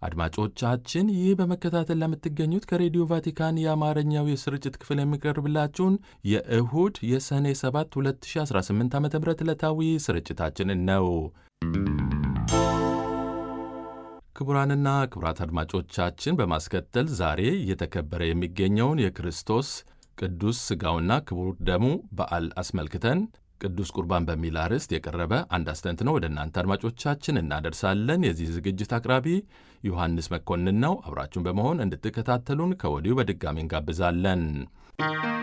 አድማጮቻችን ይህ በመከታተል ለምትገኙት ከሬዲዮ ቫቲካን የአማርኛው የስርጭት ክፍል የሚቀርብላችሁን የእሁድ የሰኔ 7 2018 ዓ.ም ዕለታዊ ስርጭታችንን ነው። ክቡራንና ክቡራት አድማጮቻችን በማስከተል ዛሬ እየተከበረ የሚገኘውን የክርስቶስ ቅዱስ ሥጋውና ክቡር ደሙ በዓል አስመልክተን ቅዱስ ቁርባን በሚል አርዕስት የቀረበ አንድ አስተንትኖ ወደ እናንተ አድማጮቻችን እናደርሳለን። የዚህ ዝግጅት አቅራቢ ዮሐንስ መኮንን ነው። አብራችሁን በመሆን እንድትከታተሉን ከወዲሁ በድጋሚ እንጋብዛለን።